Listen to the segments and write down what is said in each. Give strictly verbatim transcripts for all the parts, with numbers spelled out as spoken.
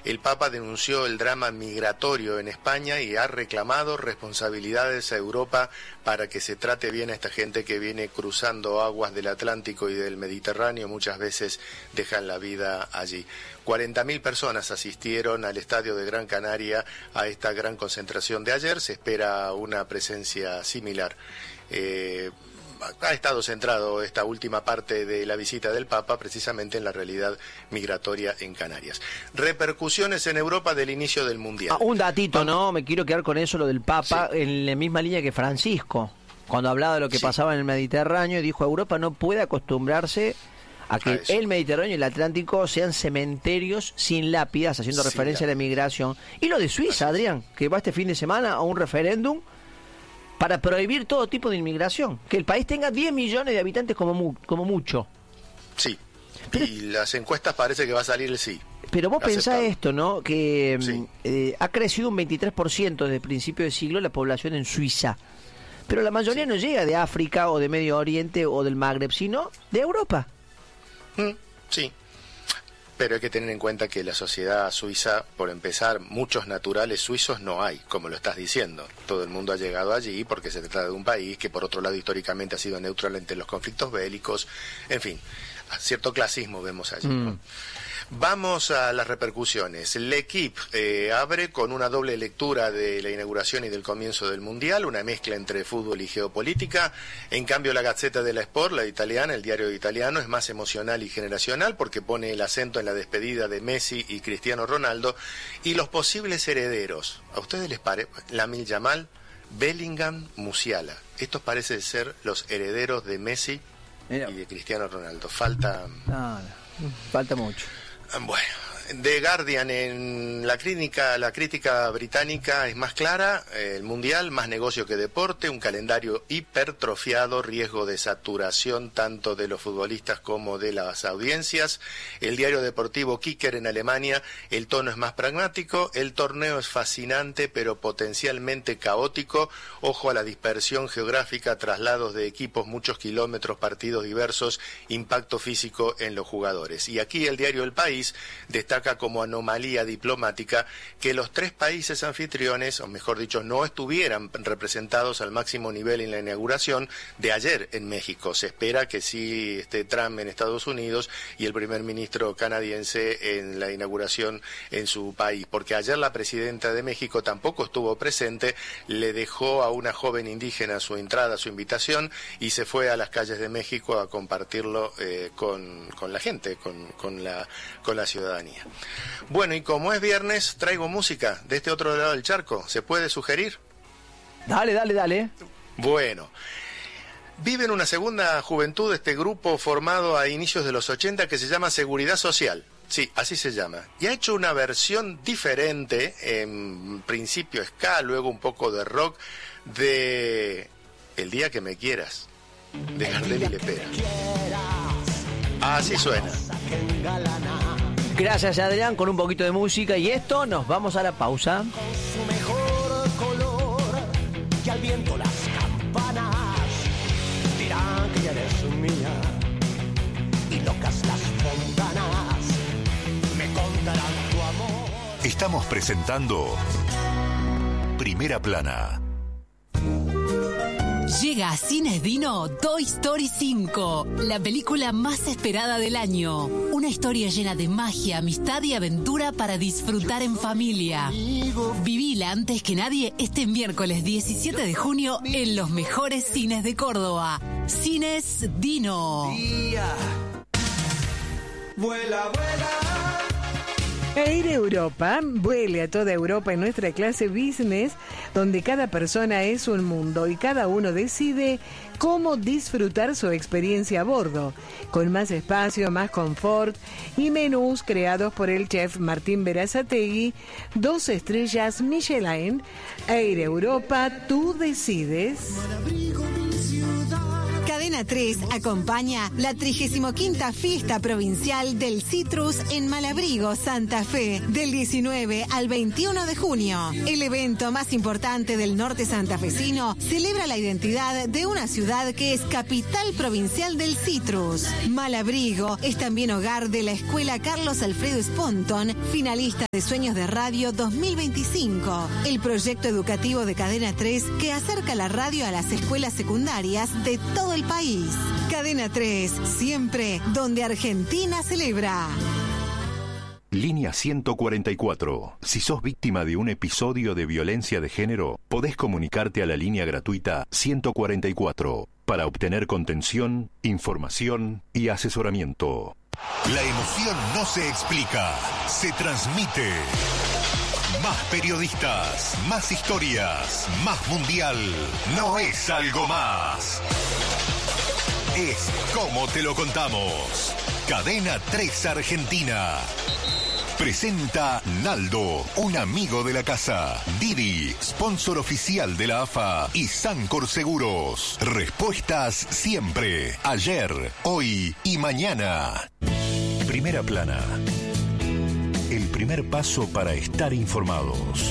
el Papa denunció el drama migratorio en España y ha reclamado responsabilidades a Europa para que se trate bien a esta gente que viene cruzando aguas del Atlántico y del Mediterráneo, muchas veces dejan la vida allí. cuarenta mil personas asistieron al estadio de Gran Canaria a esta gran concentración de ayer, se espera una presencia similar. Eh, ha estado centrado esta última parte de la visita del Papa precisamente en la realidad migratoria en Canarias. Repercusiones en Europa del inicio del Mundial. Ah, un datito, ¿no? Me quiero quedar con eso, lo del Papa, sí. En la misma línea que Francisco, cuando hablaba de lo que sí. pasaba en el Mediterráneo, dijo: Europa no puede acostumbrarse a que a el Mediterráneo y el Atlántico sean cementerios sin lápidas, haciendo sin referencia lápidas. a la migración. Y lo de Suiza, Adrián, que va este fin de semana a un referéndum para prohibir todo tipo de inmigración, que el país tenga diez millones de habitantes como, mu como mucho. Sí, pero, y las encuestas parece que va a salir el sí. Pero vos pensás esto, ¿no? Que sí. eh, ha crecido un veintitrés por ciento desde el principio de siglo la población en Suiza, pero la mayoría sí. no llega de África o de Medio Oriente o del Magreb, sino de Europa. Mm, sí. Pero hay que tener en cuenta que la sociedad suiza, por empezar, muchos naturales suizos no hay, como lo estás diciendo. Todo el mundo ha llegado allí porque se trata de un país que, por otro lado, históricamente ha sido neutral ante los conflictos bélicos. En fin, cierto clasismo vemos allí, ¿no? Mm. Vamos a las repercusiones. L'Equipe eh, abre con una doble lectura de la inauguración y del comienzo del Mundial, una mezcla entre fútbol y geopolítica. En cambio, la Gazzetta dello Sport, la italiana, el diario italiano, es más emocional y generacional porque pone el acento en la despedida de Messi y Cristiano Ronaldo y los posibles herederos. ¿A ustedes les parece? Lamine Yamal, Bellingham, Musiala. Estos parecen ser los herederos de Messi Mira. y de Cristiano Ronaldo. Falta... No, no, falta mucho. Bueno, The Guardian, en la crítica, la crítica británica es más clara, el Mundial, más negocio que deporte, un calendario hipertrofiado, riesgo de saturación tanto de los futbolistas como de las audiencias. El diario deportivo Kicker en Alemania, el tono es más pragmático, el torneo es fascinante pero potencialmente caótico, ojo a la dispersión geográfica, traslados de equipos, muchos kilómetros, partidos diversos, impacto físico en los jugadores. Y aquí el diario El País destaca como anomalía diplomática que los tres países anfitriones, o mejor dicho, no estuvieran representados al máximo nivel en la inauguración de ayer en México. Se espera que sí esté Trump en Estados Unidos y el primer ministro canadiense en la inauguración en su país, porque ayer la presidenta de México tampoco estuvo presente, le dejó a una joven indígena su entrada, su invitación, y se fue a las calles de México a compartirlo eh, con, con la gente, con, con, la, con la ciudadanía. Bueno, y como es viernes, traigo música de este otro lado del charco. ¿Se puede sugerir? Dale, dale, dale. Bueno, vive una segunda juventud este grupo formado a inicios de los ochenta que se llama Seguridad Social. Sí, así se llama. Y ha hecho una versión diferente, en principio ska, luego un poco de rock, de El día que me quieras, de Gardel y Lepera. Así suena. Gracias, Adrián, con un poquito de música y esto, nos vamos a la pausa. Con su mejor color, que al viento las campanas dirán que ya eres mía, y locas las fontanas me contarán tu amor. Estamos presentando Primera Plana. Llega a Cines Dino Toy Story cinco, la película más esperada del año. Una historia llena de magia, amistad y aventura para disfrutar en familia. Vivila antes que nadie este miércoles diecisiete de junio en los mejores cines de Córdoba. Cines Dino. Vuela, vuela. Air Europa, vuele a toda Europa en nuestra clase business, donde cada persona es un mundo y cada uno decide cómo disfrutar su experiencia a bordo, con más espacio, más confort y menús creados por el chef Martín Berazategui, dos estrellas Michelin. Air Europa, tú decides. Cadena Cadena tres acompaña la trigésima quinta Fiesta Provincial del Citrus en Malabrigo, Santa Fe, del diecinueve al veintiuno de junio. El evento más importante del norte santafesino celebra la identidad de una ciudad que es capital provincial del citrus. Malabrigo es también hogar de la Escuela Carlos Alfredo Sponton, finalista de Sueños de Radio dos mil veinticinco, el proyecto educativo de Cadena tres que acerca la radio a las escuelas secundarias de todo el país. Cadena tres, siempre donde Argentina celebra. Línea ciento cuarenta y cuatro. Si sos víctima de un episodio de violencia de género, podés comunicarte a la línea gratuita ciento cuarenta y cuatro para obtener contención, información y asesoramiento. La emoción no se explica, se transmite. Más periodistas, más historias, más mundial. No es algo más. Es como te lo contamos. Cadena tres Argentina. Presenta Naldo, un amigo de la casa. Didi, sponsor oficial de la A F A. Y Sancor Seguros. Respuestas siempre. Ayer, hoy y mañana. Primera plana. El primer paso para estar informados.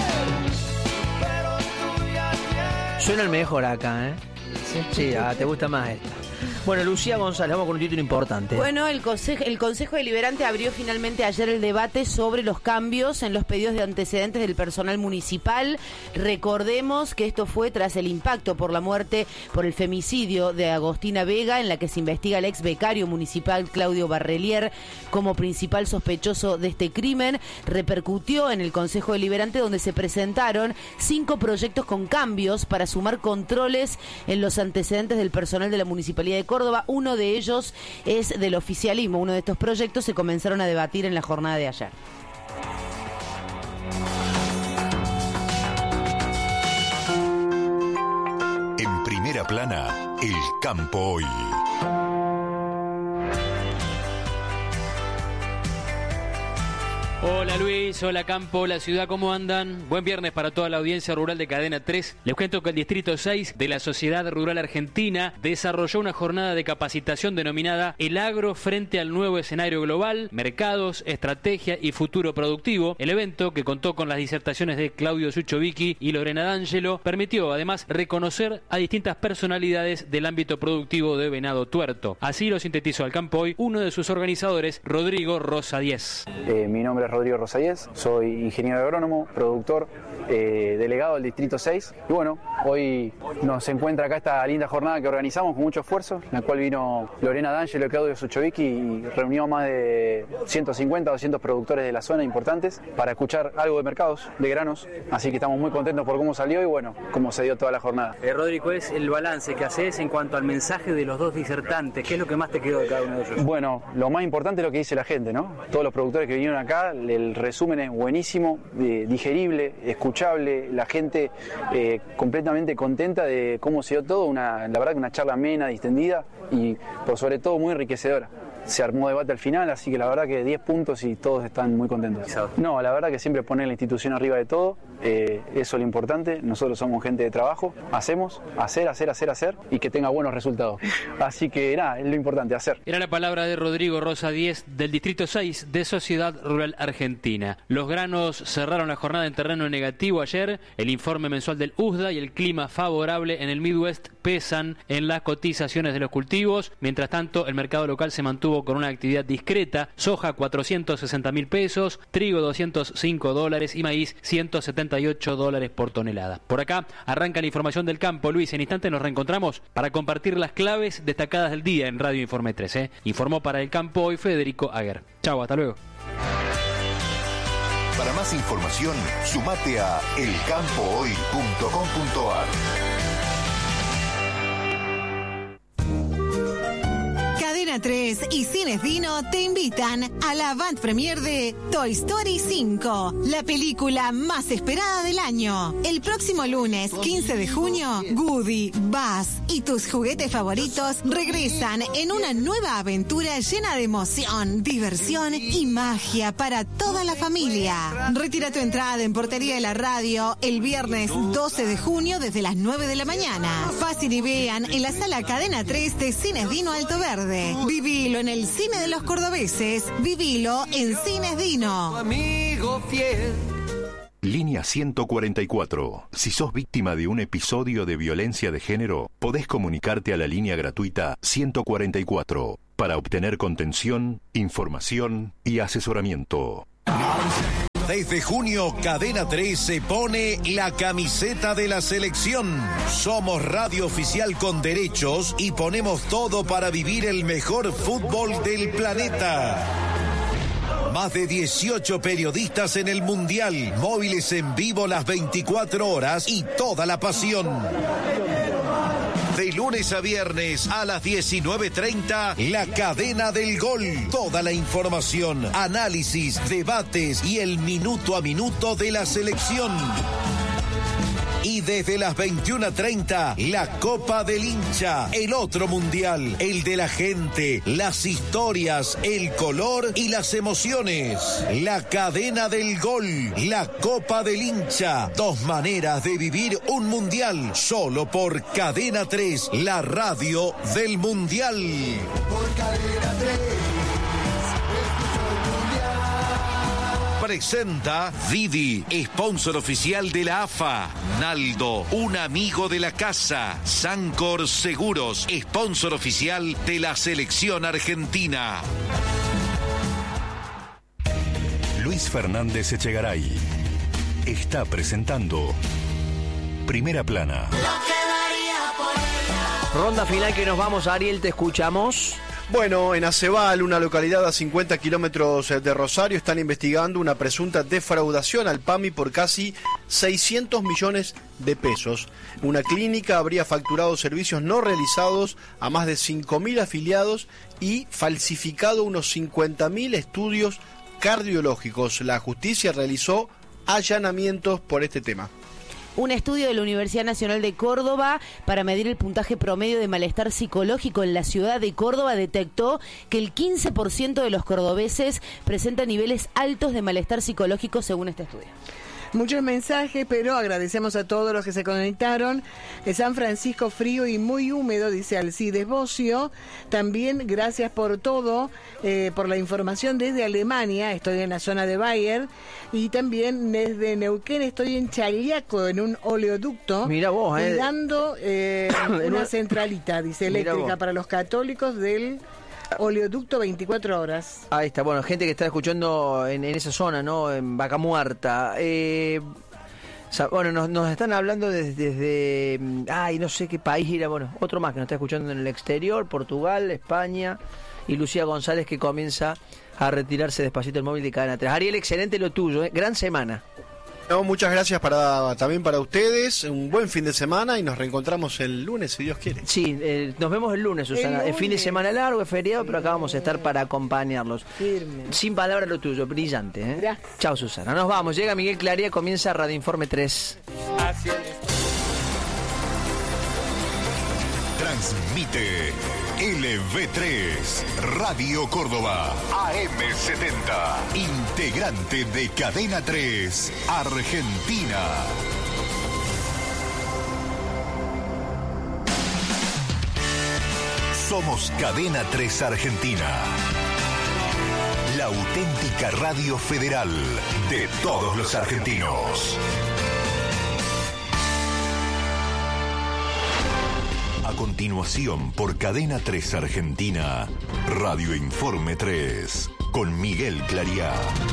Suena el mejor acá, ¿eh? Sí, sí, ah, te gusta más esta. Bueno, Lucía González, vamos con un título importante. Bueno, el Consejo, el Consejo Deliberante abrió finalmente ayer el debate sobre los cambios en los pedidos de antecedentes del personal municipal. Recordemos que esto fue tras el impacto por la muerte, por el femicidio de Agostina Vega, en la que se investiga al ex becario municipal Claudio Barrelier como principal sospechoso de este crimen. Repercutió en el Consejo Deliberante, donde se presentaron cinco proyectos con cambios para sumar controles en los antecedentes del personal de la Municipalidad de Córdoba. Uno de ellos es del oficialismo. Uno de estos proyectos se comenzaron a debatir en la jornada de ayer. En primera plana, el campo hoy. Hola Luis, hola Campo, hola ciudad, ¿cómo andan? Buen viernes para toda la audiencia rural de Cadena tres. Les cuento que el Distrito seis de la Sociedad Rural Argentina desarrolló una jornada de capacitación denominada El Agro frente al nuevo escenario global, mercados, estrategia y futuro productivo. El evento, que contó con las disertaciones de Claudio Suchovicki y Lorena D'Angelo, permitió además reconocer a distintas personalidades del ámbito productivo de Venado Tuerto. Así lo sintetizó al Campo hoy uno de sus organizadores, Rodrigo Rosadiez. Eh, mi nombre es Rodrigo Rosadiez, soy ingeniero agrónomo, productor, eh, delegado del Distrito seis. Y bueno, hoy nos encuentra acá esta linda jornada que organizamos con mucho esfuerzo, en la cual vino Lorena D'Angelo y Claudio Suchovicki y reunió a más de ciento cincuenta, doscientos productores de la zona importantes para escuchar algo de mercados, de granos. Así que estamos muy contentos por cómo salió y bueno, cómo se dio toda la jornada. Eh, Rodrigo, ¿es el balance que haces en cuanto al mensaje de los dos disertantes? ¿Qué es lo que más te quedó de cada uno de ellos? Bueno, lo más importante es lo que dice la gente, ¿no? Todos los productores que vinieron acá, el resumen es buenísimo, eh, digerible, escuchable, la gente eh, completamente contenta de cómo se dio todo, una, la verdad que una charla amena, distendida y por sobre todo muy enriquecedora. Se armó debate al final, así que la verdad que diez puntos y todos están muy contentos. No, la verdad que siempre poner la institución arriba de todo, eh, eso es lo importante. Nosotros somos gente de trabajo, hacemos, hacer, hacer, hacer, hacer y que tenga buenos resultados. Así que nada, es lo importante, hacer. Era la palabra de Rodrigo Rosadiez del Distrito seis de Sociedad Rural Argentina. Los granos cerraron la jornada en terreno negativo ayer. El informe mensual del U S D A y el clima favorable en el Midwest pesan en las cotizaciones de los cultivos. Mientras tanto, el mercado local se mantuvo con una actividad discreta. Soja cuatrocientos sesenta mil pesos, trigo doscientos cinco dólares y maíz ciento setenta y ocho dólares por tonelada. Por acá arranca la información del campo. Luis, en instante nos reencontramos para compartir las claves destacadas del día en Radio Informe tres. ¿eh? Informó para el campo hoy Federico Aguer. Chau, hasta luego. Para más información, sumate a el campo hoy punto com punto a r. Cadena tres y Cines Dino te invitan a la avant premiere de Toy Story cinco, la película más esperada del año. El próximo lunes, quince de junio, Woody, Buzz y tus juguetes favoritos regresan en una nueva aventura llena de emoción, diversión y magia para toda la familia. Retira tu entrada en Portería de la Radio el viernes doce de junio desde las nueve de la mañana. Pasen y vean en la sala Cadena tres de Cines Dino Alto Verde. Vivilo en el cine de los cordobeses. Vivilo en Cines Dino. Amigo fiel. Línea ciento cuarenta y cuatro. Si sos víctima de un episodio de violencia de género, podés comunicarte a la línea gratuita ciento cuarenta y cuatro para obtener contención, información y asesoramiento. Desde junio, Cadena tres se pone la camiseta de la selección. Somos radio oficial con derechos y ponemos todo para vivir el mejor fútbol del planeta. Más de dieciocho periodistas en el Mundial, móviles en vivo las veinticuatro horas y toda la pasión. De lunes a viernes a las diecinueve treinta, La Cadena del Gol. Toda la información, análisis, debates y el minuto a minuto de la selección. Y desde las veintiuna treinta, la Copa del Hincha, el otro mundial, el de la gente, las historias, el color y las emociones. La Cadena del Gol, la Copa del Hincha, dos maneras de vivir un mundial, solo por Cadena tres, la radio del mundial. Por Cadena tres. Presenta Didi, sponsor oficial de la A F A. Naldo, un amigo de la casa. Sancor Seguros, sponsor oficial de la selección argentina. Luis Fernández Echegaray está presentando Primera Plana. Ronda final que nos vamos, Ariel, te escuchamos. Bueno, en Acebal, una localidad a cincuenta kilómetros de Rosario, están investigando una presunta defraudación al PAMI por casi seiscientos millones de pesos. Una clínica habría facturado servicios no realizados a más de cinco mil afiliados y falsificado unos cincuenta mil estudios cardiológicos. La justicia realizó allanamientos por este tema. Un estudio de la Universidad Nacional de Córdoba para medir el puntaje promedio de malestar psicológico en la ciudad de Córdoba detectó que el quince por ciento de los cordobeses presenta niveles altos de malestar psicológico según este estudio. Muchos mensajes, pero agradecemos a todos los que se conectaron. En San Francisco frío y muy húmedo, dice Alcides Bocio. También gracias por todo, eh, por la información desde Alemania. Estoy en la zona de Bayer. Y también desde Neuquén estoy en Chaliaco, en un oleoducto. Mira vos, eh. Cuidando eh, una centralita, dice, eléctrica para los católicos del oleoducto veinticuatro horas. Ahí está, bueno, gente que está escuchando en, en esa zona, ¿no? En Vaca Muerta. Eh, bueno, nos, nos están hablando desde, desde, ay, no sé qué país era, bueno, otro más que nos está escuchando en el exterior, Portugal, España, y Lucía González que comienza a retirarse despacito el móvil de Cadena tres. Ariel, excelente lo tuyo, ¿eh? Gran semana. No, muchas gracias para también para ustedes, un buen fin de semana y nos reencontramos el lunes si Dios quiere. Sí, eh, nos vemos el lunes, Susana. El, lunes. El fin de semana largo, es feriado, pero acá vamos a estar para acompañarlos. Firme. Sin palabras lo tuyo, brillante. ¿eh? Gracias. Chao, Susana. Nos vamos, llega Miguel Claría, comienza Radio Informe tres. Así es. Transmite L V tres, Radio Córdoba, A M setenta, integrante de Cadena tres, Argentina. Somos Cadena tres Argentina, la auténtica radio federal de todos los argentinos. A continuación, por Cadena tres Argentina, Radio Informe tres, con Miguel Clariá.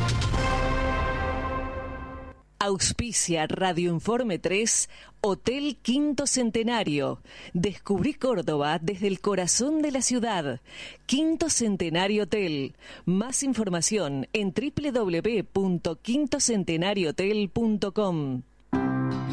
Auspicia Radio Informe tres, Hotel Quinto Centenario. Descubrí Córdoba desde el corazón de la ciudad. Quinto Centenario Hotel. Más información en doble u doble u doble u punto quinto centenario hotel punto com.